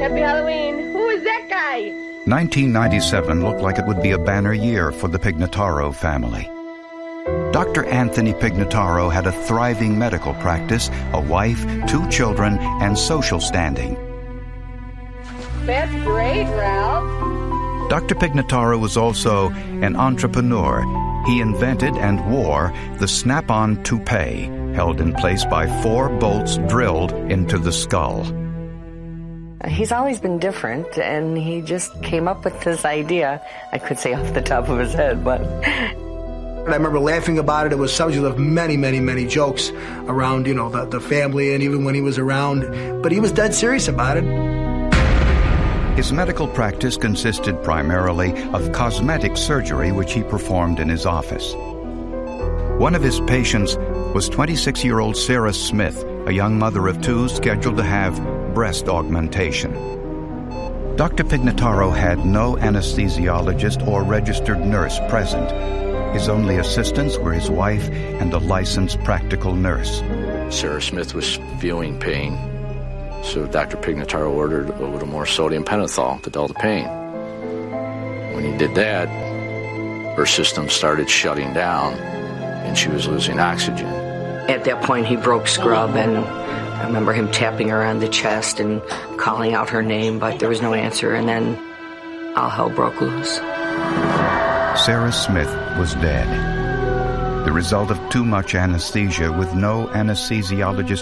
Happy Halloween. Who is that guy? 1997 looked like it would be a banner year for the Pignataro family. Dr. Anthony Pignataro had a thriving medical practice, a wife, 2 children, and social standing. That's great, Ralph. Dr. Pignataro was also an entrepreneur. He invented and wore the snap-on toupee, held in place by 4 bolts drilled into the skull. He's always been different, and he just came up with this idea. I could say off the top of his head, but... I remember laughing about it. It was subject of many, many, many jokes around, the family and even when he was around. But he was dead serious about it. His medical practice consisted primarily of cosmetic surgery, which he performed in his office. One of his patients was 26-year-old Sarah Smith, a young mother of 2 scheduled to have breast augmentation. Dr. Pignataro had no anesthesiologist or registered nurse present. His only assistants were his wife and a licensed practical nurse. Sarah Smith was feeling pain, so Dr. Pignataro ordered a little more sodium pentothal to dull the pain. When he did that, her system started shutting down, and she was losing oxygen. At that point, he broke scrub, and I remember him tapping her on the chest and calling out her name, but there was no answer, and then all hell broke loose. Sarah Smith was dead. The result of too much anesthesia with no anesthesiologist